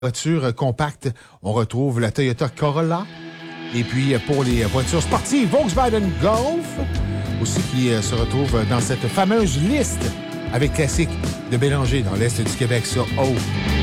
voitures compactes, on retrouve la Toyota Corolla. Et puis, pour les voitures sportives, Volkswagen Golf, aussi qui se retrouve dans cette fameuse liste avec classique de Bélanger dans l'Est du Québec sur O.